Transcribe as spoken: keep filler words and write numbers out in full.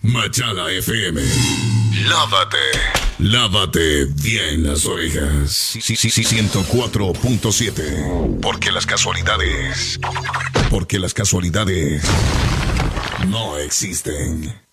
Machala F M. Lávate. Lávate bien las orejas. Sí, sí, sí, sí, ciento cuatro punto siete. Porque las casualidades. Porque las casualidades no existen.